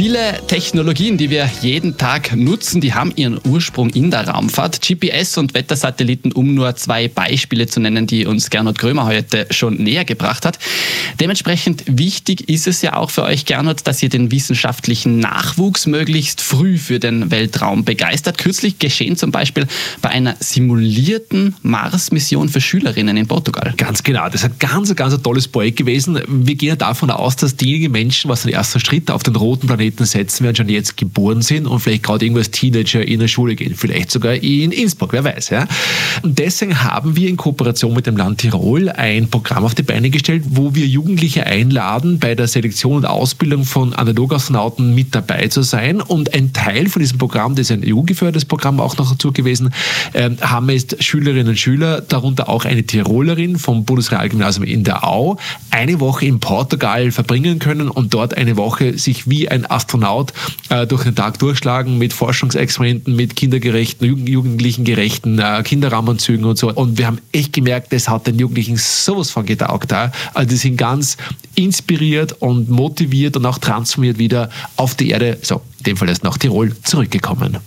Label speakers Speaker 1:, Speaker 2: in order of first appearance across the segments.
Speaker 1: Viele Technologien, die wir jeden Tag nutzen, die haben ihren Ursprung in der Raumfahrt. GPS und Wettersatelliten, um nur 2 Beispiele zu nennen, die uns Gernot Krömer heute schon näher gebracht hat. Dementsprechend wichtig ist es ja auch für euch, Gernot, dass ihr den wissenschaftlichen Nachwuchs möglichst früh für den Weltraum begeistert. Kürzlich geschehen zum Beispiel bei einer simulierten Mars-Mission für Schülerinnen in Portugal.
Speaker 2: Ganz genau, das ist ein ganz tolles Projekt gewesen. Wir gehen davon aus, dass diejenigen Menschen, was den ersten Schritt auf den roten Planeten setzen werden, schon jetzt geboren sind und vielleicht gerade irgendwo als Teenager in der Schule gehen, vielleicht sogar in Innsbruck, wer weiß. Ja? Und deswegen haben wir in Kooperation mit dem Land Tirol ein Programm auf die Beine gestellt, wo wir Jugendliche einladen, bei der Selektion und Ausbildung von Analogastronauten mit dabei zu sein. Und ein Teil von diesem Programm, das ist ein EU-gefördertes Programm auch noch dazu gewesen, haben jetzt Schülerinnen und Schüler, darunter auch eine Tirolerin vom Bundesrealgymnasium in der Au, eine Woche in Portugal verbringen können und dort eine Woche sich wie ein Astronaut durch den Tag durchschlagen mit Forschungsexperimenten, mit kindergerechten, jugendlichen gerechten Kinderraumanzügen und so. Und wir haben echt gemerkt, das hat den Jugendlichen sowas von getaugt. Also die sind ganz inspiriert und motiviert und auch transformiert wieder auf die Erde, so in dem Fall erst nach Tirol, zurückgekommen.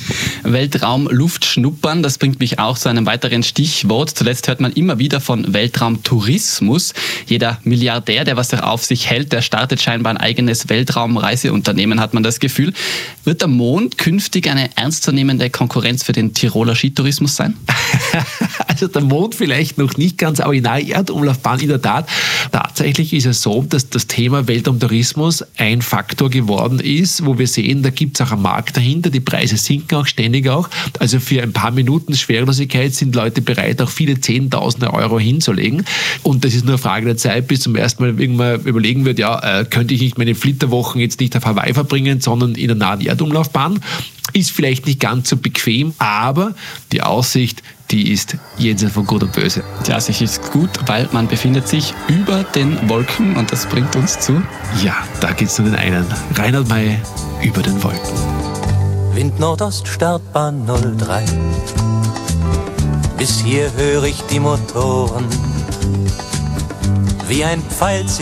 Speaker 1: Weltraumluft schnuppern, das bringt mich auch zu einem weiteren Stichwort. Zuletzt hört man immer wieder von Weltraumtourismus. Jeder Milliardär, der was auf sich hält, der startet scheinbar ein eigenes Weltraumreiseunternehmen, hat man das Gefühl. Wird der Mond künftig eine ernstzunehmende Konkurrenz für den Tiroler Skitourismus sein?
Speaker 2: Also der Mond vielleicht noch nicht ganz, aber die nahe Erdumlaufbahn in der Tat. Tatsächlich ist es so, dass das Thema Weltraumtourismus ein Faktor geworden ist, wo wir sehen, da gibt es auch einen Markt dahinter, die Preise sinken auch ständig auch. Also für ein paar Minuten Schwerelosigkeit sind Leute bereit, auch viele Zehntausende Euro hinzulegen. Und das ist nur eine Frage der Zeit, bis zum ersten Mal irgendwann überlegen wird, könnte ich nicht meine Flitterwochen jetzt nicht auf Hawaii verbringen, sondern in der nahen Erdumlaufbahn. Ist vielleicht nicht ganz so bequem, aber die Aussicht, die ist jenseits von Gut und Böse.
Speaker 1: Die Aussicht ist gut, weil man befindet sich über den Wolken und das bringt uns zu...
Speaker 2: Ja, da geht's nur den einen. Reinhard May, über den Wolken.
Speaker 3: Wind Nordost, Startbahn 03. Bis hier höre ich die Motoren. Wie ein Pfeil